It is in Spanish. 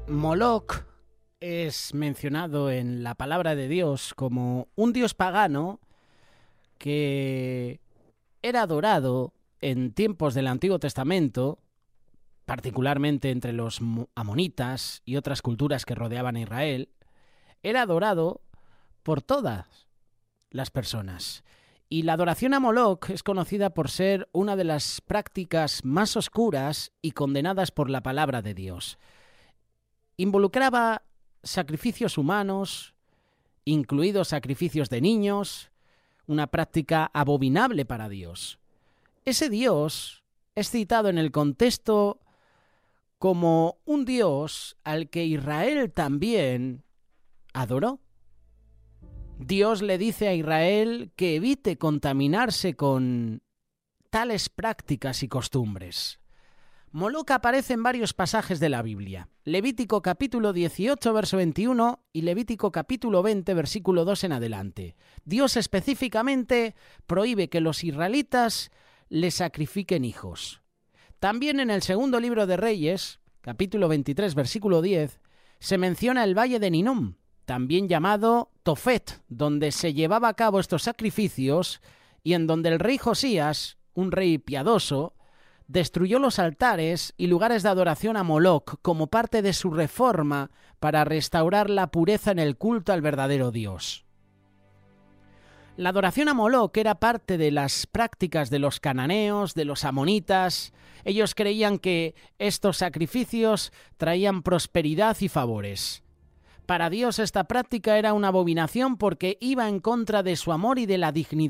Moloch es mencionado en la palabra de Dios como un dios pagano que era adorado en tiempos del Antiguo Testamento, particularmente entre los amonitas y otras culturas que rodeaban a Israel. Era adorado por todas las personas. Y la adoración a Moloch es conocida por ser una de las prácticas más oscuras y condenadas por la palabra de Dios. Involucraba sacrificios humanos, incluidos sacrificios de niños, una práctica abominable para Dios. Ese Dios es citado en el contexto como un Dios al que Israel también adoró. Dios le dice a Israel que evite contaminarse con tales prácticas y costumbres. Moloch aparece en varios pasajes de la Biblia. Levítico capítulo 18, verso 21 y Levítico capítulo 20, versículo 2 en adelante. Dios específicamente prohíbe que los israelitas le sacrifiquen hijos. También en el segundo libro de Reyes, capítulo 23, versículo 10, se menciona el valle de Ninom, también llamado Tofet, donde se llevaba a cabo estos sacrificios y en donde el rey Josías, un rey piadoso, destruyó los altares y lugares de adoración a Moloch como parte de su reforma para restaurar la pureza en el culto al verdadero Dios. La adoración a Moloch era parte de las prácticas de los cananeos, de los amonitas. Ellos creían que estos sacrificios traían prosperidad y favores. Para Dios esta práctica era una abominación porque iba en contra de su amor y de la dignidad